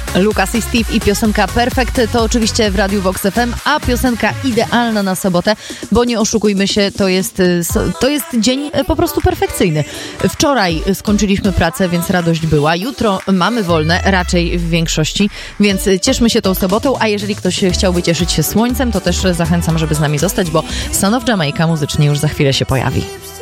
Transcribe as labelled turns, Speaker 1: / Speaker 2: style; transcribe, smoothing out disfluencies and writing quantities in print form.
Speaker 1: Lucas i Steve i piosenka Perfect to oczywiście w Radiu Vox FM, a piosenka idealna na sobotę, bo nie oszukujmy się, to jest dzień po prostu perfekcyjny. Wczoraj skończyliśmy pracę, więc radość była. Jutro mamy wolne, raczej w większości, więc cieszmy się tą sobotą, a jeżeli ktoś chciałby cieszyć się słońcem, to też zachęcam, żeby z nami zostać, bo Son of Jamaica muzycznie już za chwilę się pojawi.